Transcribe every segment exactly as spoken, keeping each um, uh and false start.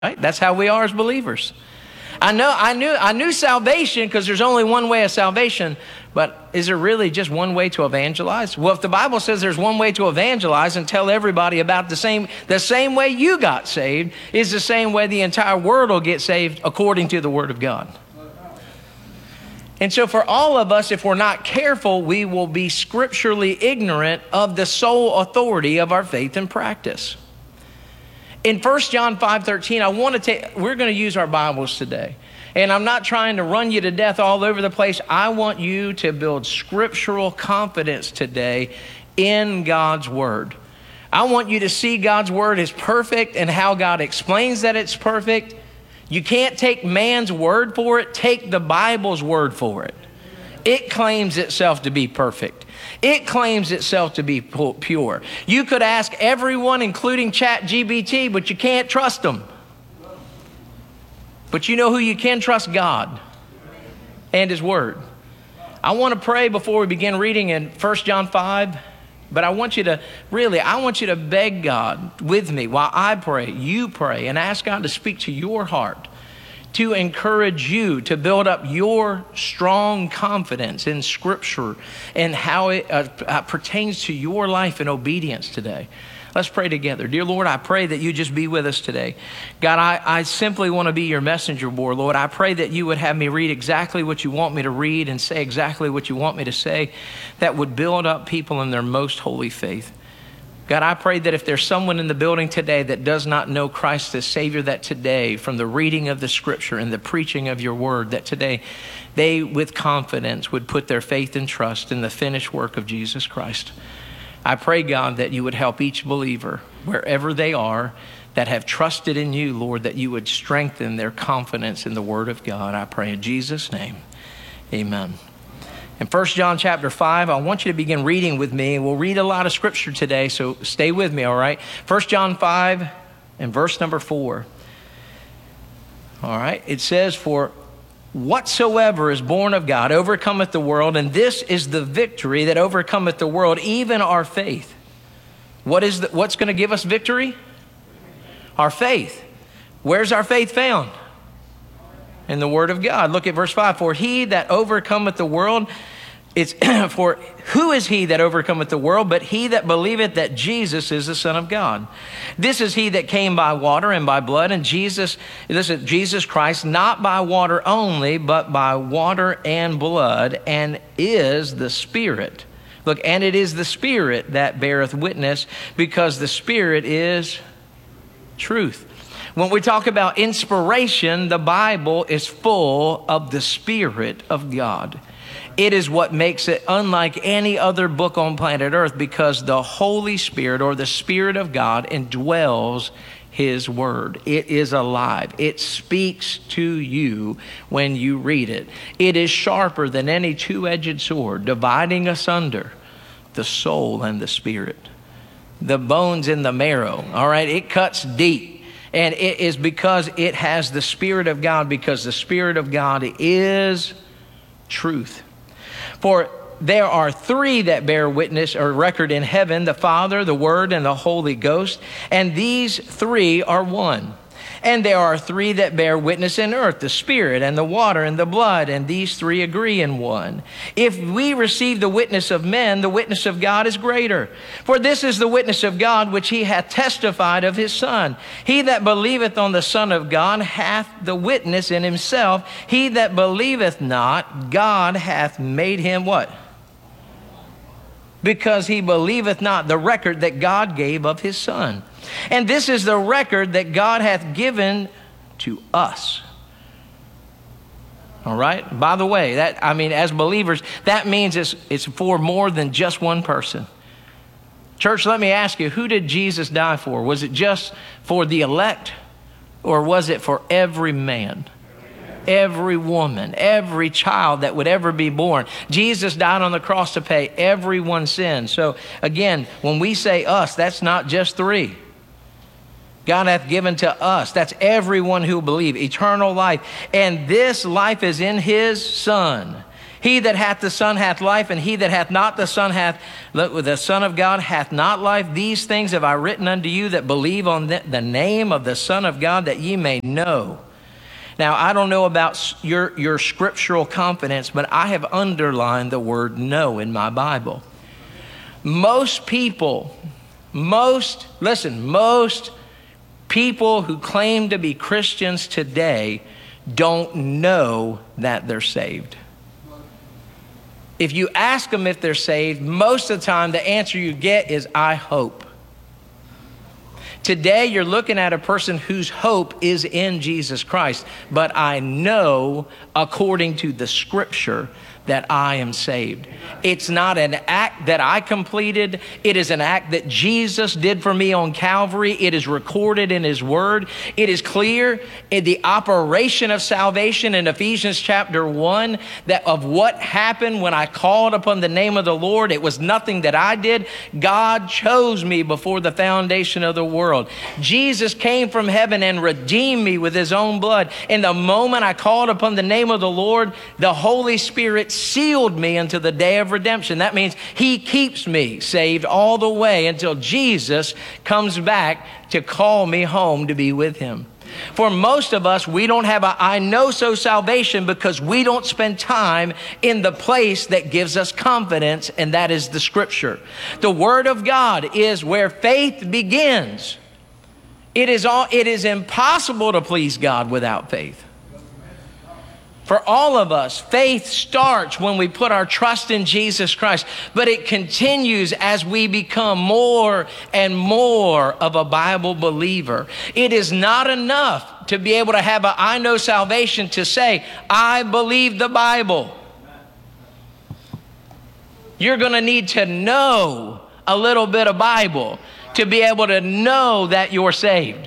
Right? That's how we are as believers. I know, I knew, I knew salvation because there's only one way of salvation, but is there really just one way to evangelize? Well, if the Bible says there's one way to evangelize and tell everybody about the same, the same way you got saved is the same way the entire world will get saved according to the Word of God. And so for all of us, if we're not careful, we will be scripturally ignorant of the sole authority of our faith and practice. In First John five thirteen, I want to take, we're going to use our Bibles today. And I'm not trying to run you to death all over the place. I want you to build scriptural confidence today in God's Word. I want you to see God's Word as perfect and how God explains that it's perfect. You can't take man's word for it. Take the Bible's word for it. It claims itself to be perfect. It claims itself to be pure. You could ask everyone, including Chat G P T, but you can't trust them. But you know who you can trust? God and His Word. I want to pray before we begin reading in First John five, but I want you to really, I want you to beg God with me while I pray, you pray, and ask God to speak to your heart, to encourage you to build up your strong confidence in Scripture and how it uh, uh, pertains to your life and obedience today. Let's pray together. Dear Lord, I pray that you just be with us today. God, I, I simply want to be your messenger boy, Lord. I pray that you would have me read exactly what you want me to read and say exactly what you want me to say that would build up people in their most holy faith. God, I pray that if there's someone in the building today that does not know Christ as Savior, that today, from the reading of the Scripture and the preaching of your word, that today they with confidence would put their faith and trust in the finished work of Jesus Christ. I pray, God, that you would help each believer, wherever they are, that have trusted in you, Lord, that you would strengthen their confidence in the word of God. I pray in Jesus' name, amen. In First John chapter five, I want you to begin reading with me. We'll read a lot of scripture today, so stay with me, all right? First John five and verse number four. All right, it says, "For whatsoever is born of God overcometh the world, and this is the victory that overcometh the world, even our faith." What is the, what's going to give us victory? Our faith. Where's our faith found? In the Word of God. Look at verse five. "For he that overcometh the world, it's for who is he that overcometh the world, but he that believeth that Jesus is the Son of God. This is he that came by water and by blood, and Jesus, this is Jesus Christ, not by water only, but by water and blood, and is the Spirit." Look, "and it is the Spirit that beareth witness, because the Spirit is truth." When we talk about inspiration, the Bible is full of the Spirit of God. It is what makes it unlike any other book on planet Earth, because the Holy Spirit, or the Spirit of God, indwells His Word. It is alive. It speaks to you when you read it. It is sharper than any two-edged sword, dividing asunder the soul and the spirit, the bones and the marrow. All right, it cuts deep. And it is because it has the Spirit of God, because the Spirit of God is truth. "For there are three that bear witness or record in heaven, the Father, the Word, and the Holy Ghost, and these three are one. And there are three that bear witness in earth, the Spirit and the water and the blood, and these three agree in one. If we receive the witness of men, the witness of God is greater. For this is the witness of God which he hath testified of his Son. He that believeth on the Son of God hath the witness in himself. He that believeth not, God hath made him" what? "Because he believeth not the record that God gave of his Son. And this is the record that God hath given to us." All right? By the way, that I mean, as believers, that means it's, it's for more than just one person. Church, let me ask you, who did Jesus die for? Was it just for the elect, or was it for every man? Every woman, every child that would ever be born. Jesus died on the cross to pay everyone's sin. So again, when we say us, that's not just three. God hath given to us, that's everyone who believe, eternal life. And this life is in his Son. He that hath the Son hath life, and he that hath not the Son hath, the Son of God hath not life. These things have I written unto you that believe on the, the name of the Son of God, that ye may know. Now, I don't know about your, your scriptural confidence, but I have underlined the word know in my Bible. Most people, most, listen, most people who claim to be Christians today don't know that they're saved. If you ask them if they're saved, most of the time the answer you get is, I hope. Today you're looking at a person whose hope is in Jesus Christ, but I know according to the scripture that I am saved. It's not an act that I completed. It is an act that Jesus did for me on Calvary. It is recorded in his word. It is clear in the operation of salvation in Ephesians chapter one that of what happened when I called upon the name of the Lord. It was nothing that I did. God chose me before the foundation of the world. Jesus came from heaven and redeemed me with his own blood. In the moment I called upon the name of the Lord, the Holy Spirit sealed me unto the day of redemption. That means he keeps me saved all the way until Jesus comes back to call me home to be with him. For most of us, we don't have a I know so salvation because we don't spend time in the place that gives us confidence, and that is the scripture. The word of God is where faith begins. It is all, it is impossible to please God without faith. For all of us, faith starts when we put our trust in Jesus Christ, but it continues as we become more and more of a Bible believer. It is not enough to be able to have a I know salvation to say, I believe the Bible. You're going to need to know a little bit of Bible to be able to know that you're saved.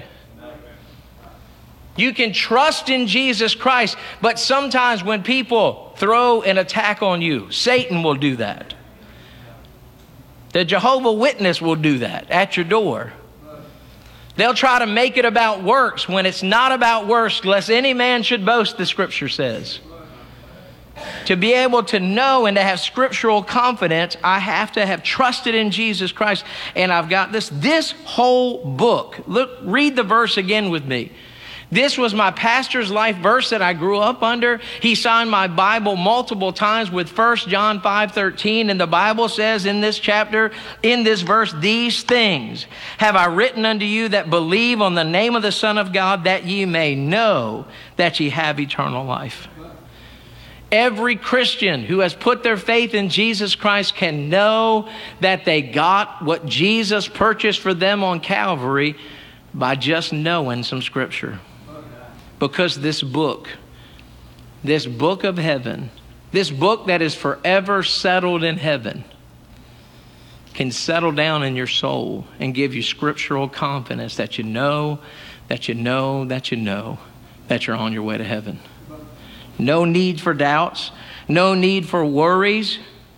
You can trust in Jesus Christ, but sometimes when people throw an attack on you, Satan will do that. The Jehovah Witness will do that at your door. They'll try to make it about works when it's not about works, lest any man should boast, the scripture says. To be able to know and to have scriptural confidence, I have to have trusted in Jesus Christ. And I've got this, this whole book. Look, read the verse again with me. This was my pastor's life verse that I grew up under. He signed my Bible multiple times with First John five thirteen. And the Bible says in this chapter, in this verse, these things have I written unto you that believe on the name of the Son of God, that ye may know that ye have eternal life. Every Christian who has put their faith in Jesus Christ can know that they got what Jesus purchased for them on Calvary by just knowing some scripture. Because this book, this book of heaven, this book that is forever settled in heaven, can settle down in your soul and give you scriptural confidence that you know, that you know, that you know, that you're on your way to heaven. No need for doubts, no need for worries.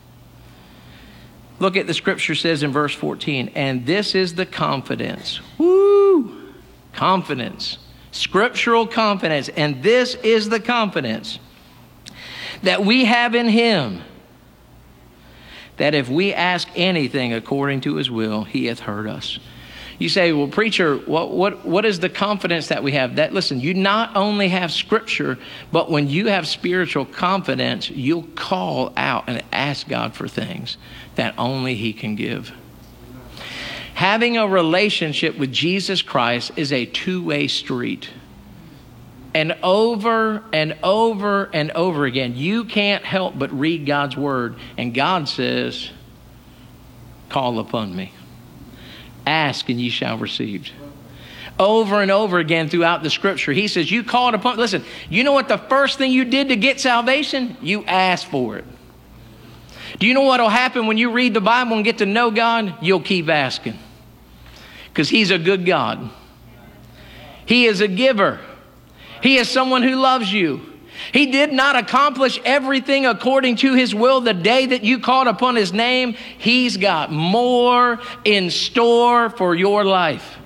Look at the scripture says in verse fourteen, and this is the confidence. Woo! Confidence. Scriptural confidence. And this is the confidence that we have in him, that if we ask anything according to his will, he hath heard us. You say, well, preacher, what, what, what is the confidence that we have? That, listen, you not only have scripture, but when you have spiritual confidence, you'll call out and ask God for things that only he can give. Having a relationship with Jesus Christ is a two-way street. And over and over and over again, you can't help but read God's word. And God says, call upon me. Ask and ye shall receive. Over and over again throughout the scripture, he says, you called upon, listen, you know what the first thing you did to get salvation? You asked for it. Do you know what will happen when you read the Bible and get to know God? You'll keep asking. Because he's a good God. He is a giver. He is someone who loves you. He did not accomplish everything according to his will the day that you called upon his name. He's got more in store for your life.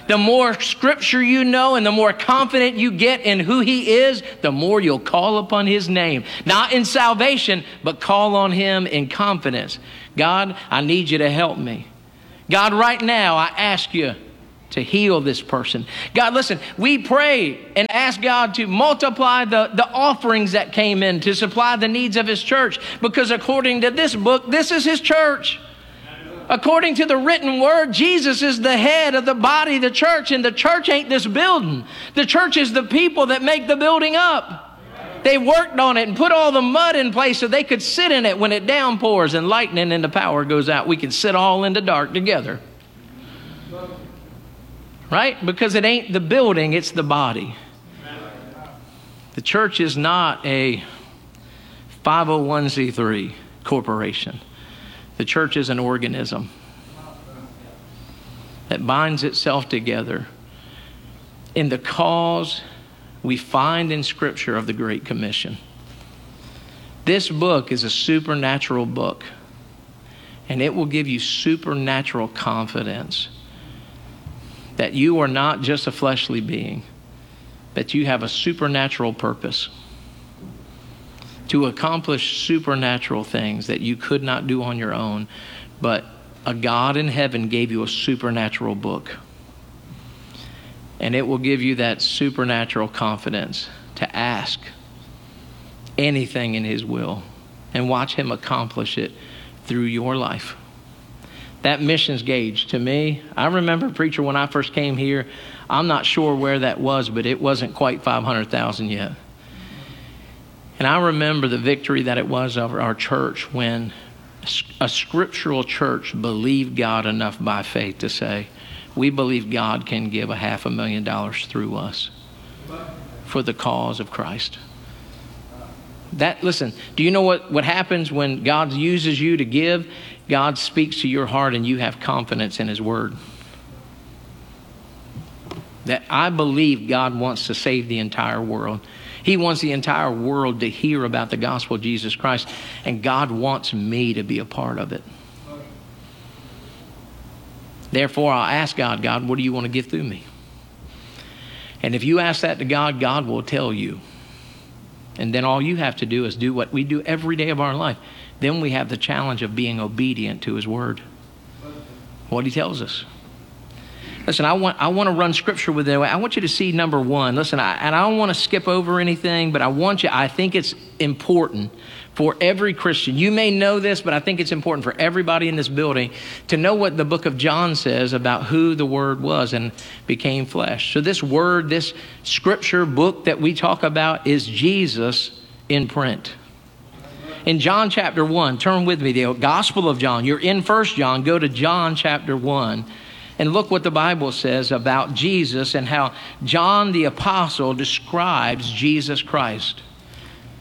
The more scripture you know and the more confident you get in who he is, the more you'll call upon his name. Not in salvation, but call on him in confidence. God, I need you to help me. God, right now, I ask you to heal this person. God, listen, we pray and ask God to multiply the, the offerings that came in to supply the needs of his church. Because according to this book, this is his church. According to the written word, Jesus is the head of the body, the church, and the church ain't this building. The church is the people that make the building up. They worked on it and put all the mud in place so they could sit in it when it downpours and lightning and the power goes out. We can sit all in the dark together. Right? Because it ain't the building, it's the body. The church is not a five oh one c three corporation. The church is an organism that binds itself together in the cause we find in Scripture of the Great Commission. This book is a supernatural book, and it will give you supernatural confidence that you are not just a fleshly being, but you have a supernatural purpose to accomplish supernatural things that you could not do on your own, but a God in heaven gave you a supernatural book. And it will give you that supernatural confidence to ask anything in his will and watch him accomplish it through your life. That missions gauge, to me, I remember, preacher, when I first came here, I'm not sure where that was, but it wasn't quite five hundred thousand yet. And I remember the victory that it was over our church when a scriptural church believed God enough by faith to say, we believe God can give a half a million dollars through us for the cause of Christ. That, listen, do you know what, what happens when God uses you to give? God speaks to your heart and you have confidence in his word. That I believe God wants to save the entire world. He wants the entire world to hear about the gospel of Jesus Christ, and God wants me to be a part of it. Therefore, I'll ask God, God, what do you want to give through me? And if you ask that to God, God will tell you. And then all you have to do is do what we do every day of our life. Then we have the challenge of being obedient to his word. What he tells us. Listen, I want I want to run scripture with you. I want you to see number one. Listen, I, and I don't want to skip over anything, but I want you, I think it's important for every Christian. You may know this, but I think it's important for everybody in this building to know what the book of John says about who the Word was and became flesh. So this word, this scripture book that we talk about is Jesus in print. In John chapter one, turn with me, the Gospel of John. You're in First John, go to John chapter one. And look what the Bible says about Jesus and how John the Apostle describes Jesus Christ.